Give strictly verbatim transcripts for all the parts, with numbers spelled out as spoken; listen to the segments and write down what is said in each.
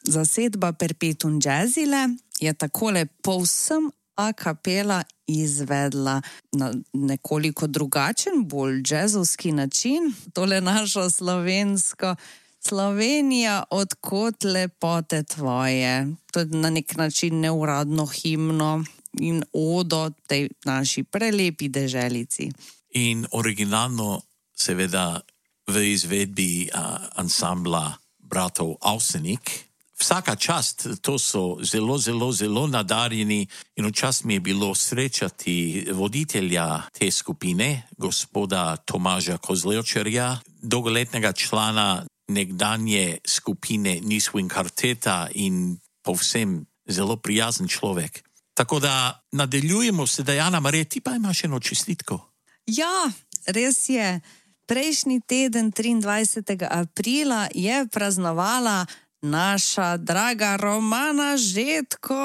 Zasedba Perpetuum Jazzile je takole povsem a capella izvedla na nekoliko drugačen, bolj jazzovski način. Tole našo slovensko Slovenija, odkot lepote tvoje. To je na nek način neuradno himno in odo tej naši prelepi deželici. In originalno seveda v izvedbi uh, ansambla bratov Avsenik. Vsaka čast, to so zelo, zelo, zelo nadarjeni in včasih mi je bilo srečati voditelja te skupine, gospoda Tomaža Kozlevčerja, dolgoletnega člana nekdanje skupine Niswing Karteta in povsem zelo prijazen človek. Tako da nadaljujemo se, Dejana Marija, ti pa imaš eno čestitko. Ja, res je. Prejšnji teden, triindvajsetega aprila, je praznovala naša draga Romana Žetko.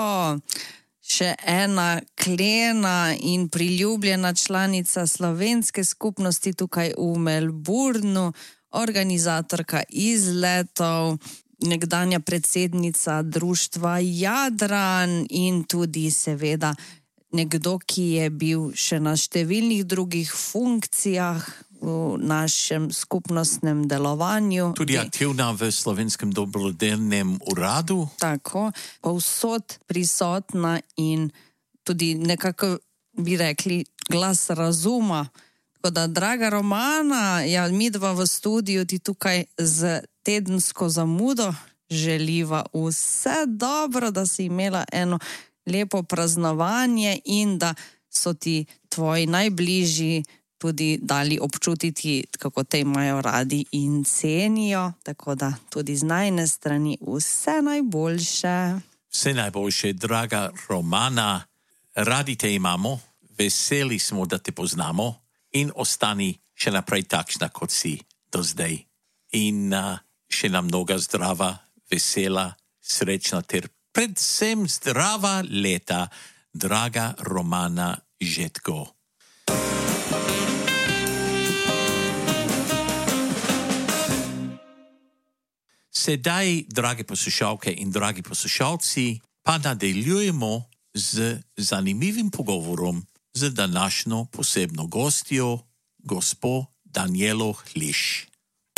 Še ena klena in priljubljena članica slovenske skupnosti tukaj v Melbourneu, organizatorka izletov, nekdanja predsednica društva Jadran in tudi seveda nekdo, ki je bil še na številnih drugih funkcijah v našem skupnostnem delovanju. Tudi aktivna v Slovenskem dobrodelnem uradu. Tako, povsod prisotna in tudi nekako bi rekli glas razuma. Tako da, draga Romana, ja, midva v studiu ti tukaj z tedensko zamudo želiva vse dobro, da si imela eno lepo praznovanje in da so ti tvoji najbližji tudi dali občutiti, kako te imajo radi in cenijo. Tako da tudi z najne strani vse najboljše. Vse najboljše, draga Romana. Radi te imamo, veseli smo, da te poznamo in ostani še naprej takšna, kot si do zdaj. In uh, še nam mnoga zdrava, vesela, srečna ter predvsem zdrava leta, draga Romana Žetko. Sedaj, drage poslušalke in dragi poslušalci, pa nadaljujemo z zanimivim pogovorom z današnjo posebno gostjo, gospo Danijelo Hliš.